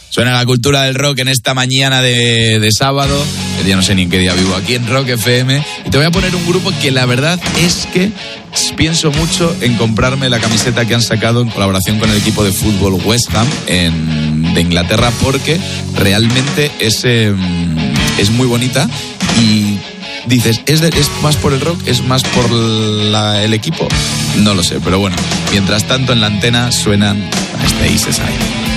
Suena la cultura del rock en esta mañana de sábado, que ya no sé ni en qué día vivo, aquí en Rock FM. Y te voy a poner un grupo que la verdad es que pienso mucho en comprarme la camiseta que han sacado en colaboración con el equipo de fútbol West Ham de Inglaterra, porque realmente es muy bonita y dices, ¿es más por el rock? ¿Es más por el equipo? No lo sé, pero bueno, mientras tanto en la antena suenan Stay Society.